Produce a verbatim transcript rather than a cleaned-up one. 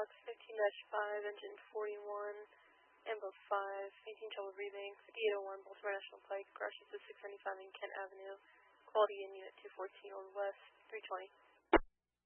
Fox fifteen dash five, engine forty-one, and both five, making trouble breathing, eight oh one Baltimore National Pike, crashes to six ninety-five in Kent Avenue, quality in unit two fourteen Old West, three twenty.